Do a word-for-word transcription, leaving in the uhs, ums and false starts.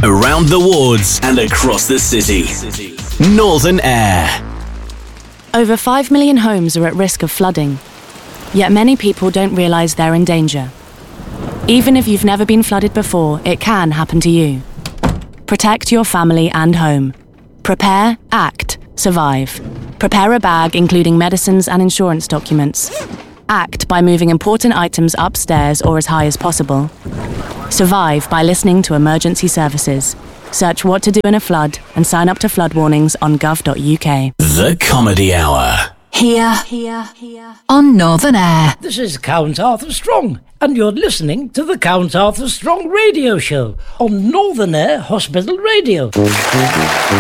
around the wards and across the city. Northern Air. Over five million homes are at risk of flooding, yet many people don't realise they're in danger. Even if you've never been flooded before, it can happen to you. Protect your family and home. Prepare, act, survive. Prepare a bag including medicines and insurance documents. Act by moving important items upstairs or as high as possible. Survive by listening to emergency services. Search what to do in a flood and sign up to flood warnings on gov dot U K. The Comedy Hour. Here, here, here. On Northern Air. This is Count Arthur Strong, and you're listening to the Count Arthur Strong Radio Show on Northern Air Hospital Radio.